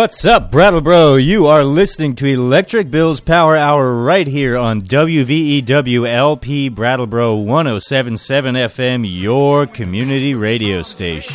What's up, Brattleboro? You are listening to Electric Bill's Power Hour right here on WVEW-LP Brattleboro 107.7 FM, your community radio station.